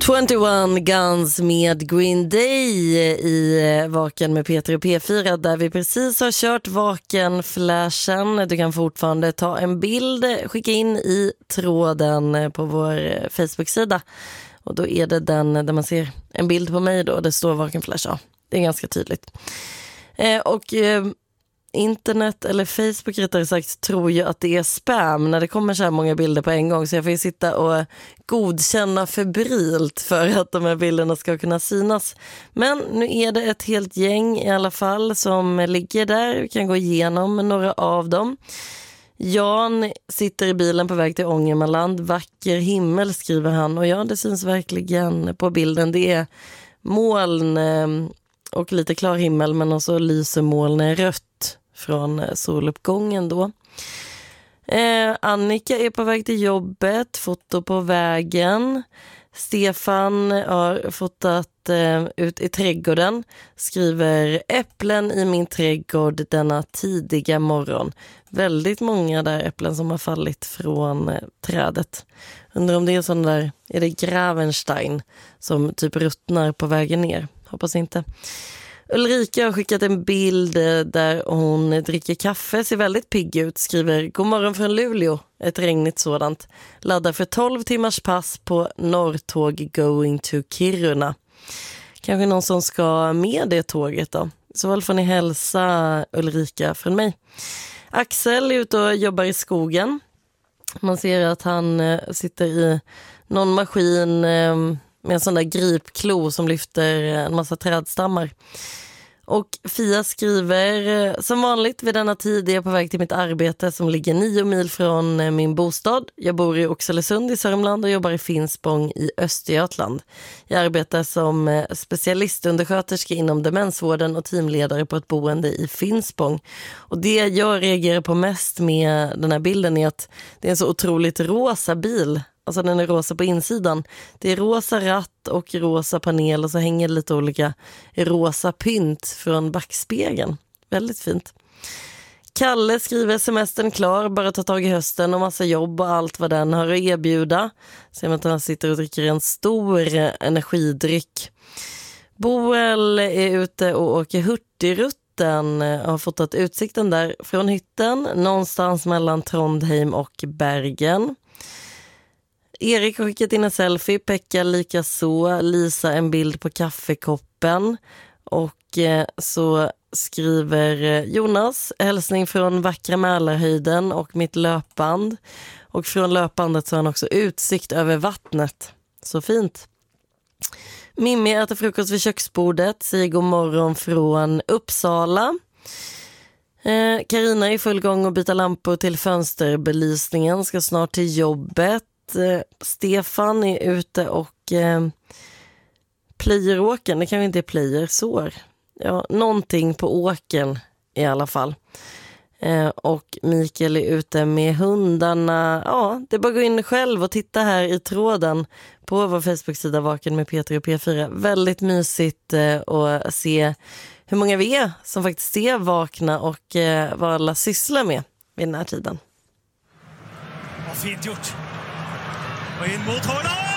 21 Guns med Green Day i Vaken med Peter och P4, där vi precis har kört Vaken-flashen. Du kan fortfarande ta en bild, skicka in i tråden på vår Facebook-sida. Och då är det den där man ser en bild på mig då, det står Vaken-flash. Ja, det är ganska tydligt. Internet eller Facebook rättare sagt tror ju att det är spam när det kommer så här många bilder på en gång, så jag får ju sitta och godkänna febrilt för att de här bilderna ska kunna synas. Men nu är det ett helt gäng i alla fall som ligger där. Vi kan gå igenom några av dem. Jan sitter i bilen på väg till Ångermanland. Vacker himmel, skriver han, och ja, det syns verkligen på bilden. Det är moln och lite klar himmel, men också lyser molnen rött från soluppgången då. Annika är på väg till jobbet, foto på vägen. Stefan har fotat ut i trädgården, skriver äpplen i min trädgård denna tidiga morgon. Väldigt många där äpplen som har fallit från trädet. Undrar om det är sån där, är det Gravenstein som typ ruttnar på vägen ner? Hoppas inte. Ulrika har skickat en bild där hon dricker kaffe, ser väldigt pigg ut, skriver god morgon från Luleå, ett regnigt sådant. Laddar för 12 timmars pass på Norrtåg going to Kiruna. Kanske någon som ska med det tåget då. Så väl får ni hälsa Ulrika från mig. Axel är ute och jobbar i skogen. Man ser att han sitter i någon maskin med en sån där gripklo som lyfter en massa trädstammar. Och Fia skriver, som vanligt vid denna tid är jag på väg till mitt arbete som ligger 9 mil från min bostad. Jag bor i Oxelösund i Sörmland och jobbar i Finspång i Östergötland. Jag arbetar som specialistundersköterska inom demensvården och teamledare på ett boende i Finspång. Och det jag reagerar på mest med den här bilden är att det är en så otroligt rosa bil. Alltså den är rosa på insidan. Det är rosa ratt och rosa panel och så hänger lite olika rosa pynt från backspegeln. Väldigt fint. Kalle skriver semestern klar, bara ta tag i hösten och massa jobb och allt vad den har att erbjuda. Ser man att han sitter och dricker en stor energidryck. Boel är ute och åker hurtigrutten. Har fotat utsikten där från hytten någonstans mellan Trondheim och Bergen. Erik har skickat in en selfie, Pekka lika så, Lisa en bild på kaffekoppen och så skriver Jonas hälsning från vackra Mälarhöjden och mitt löpband, och från löpbandet så har han också utsikt över vattnet. Så fint. Mimmi äter frukost vid köksbordet, säger god morgon från Uppsala. Carina är i full gång och byta lampor till fönsterbelysningen, ska snart till jobbet. Stefan är ute och plöjer åken. Det kanske inte är plöjer, sår. Ja, någonting på åken i alla fall. Och Mikael är ute med hundarna. Ja, det är bara att gå in själv och titta här i tråden på vår Facebook-sida Vaken med Peter och P4. Väldigt mysigt att se hur många vi är som faktiskt ser vakna och vad alla sysslar med vid den här tiden. Vad fint gjort. Och in mot hörnan!